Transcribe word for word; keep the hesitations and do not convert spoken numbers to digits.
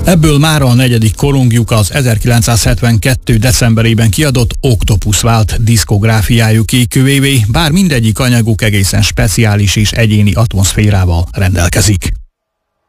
Ebből mára a negyedik korongjuk az ezerkilencszázhetvenkettő. decemberében kiadott Octopus vált diszkográfiájuk ékkövévé, bár mindegyik anyaguk egészen speciális és egyéni atmoszférával rendelkezik.